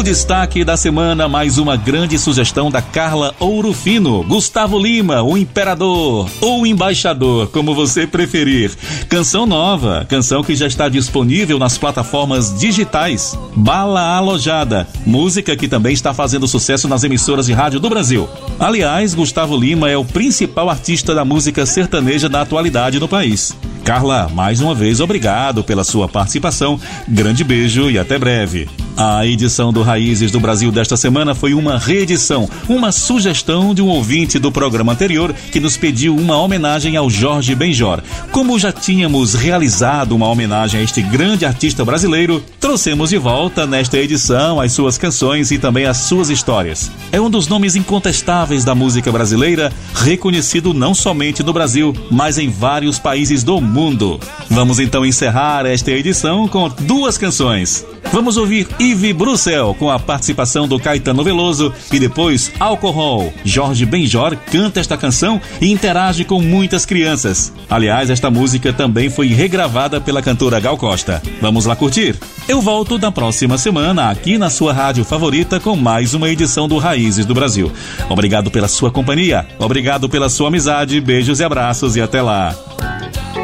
destaque da semana, mais uma grande sugestão da Carla Ourofino, Gustavo Lima, o Imperador ou o Embaixador, como você preferir. Canção nova, canção que já está disponível nas plataformas digitais. Bala Alojada, música que também está fazendo sucesso nas emissoras de rádio do Brasil. Aliás, Gustavo Lima é o principal artista da música sertaneja da atualidade no país. Carla, mais uma vez, obrigado pela sua participação. Grande beijo e até breve. A edição do Raízes do Brasil desta semana foi uma reedição, uma sugestão de um ouvinte do programa anterior que nos pediu uma homenagem ao Jorge Benjor. Como já tínhamos realizado uma homenagem a este grande artista brasileiro, trouxemos de volta nesta edição as suas canções e também as suas histórias. É um dos nomes incontestáveis da música brasileira, reconhecido não somente no Brasil, mas em vários países do mundo. Vamos então encerrar esta edição com duas canções. Vamos ouvir Yves Brussel com a participação do Caetano Veloso e depois Alcohol. Jorge Benjor canta esta canção e interage com muitas crianças. Aliás, esta música também foi regravada pela cantora Gal Costa. Vamos lá curtir? Eu volto na próxima semana aqui na sua rádio favorita com mais uma edição do Raízes do Brasil. Obrigado pela sua companhia, obrigado pela sua amizade, beijos e abraços e até lá.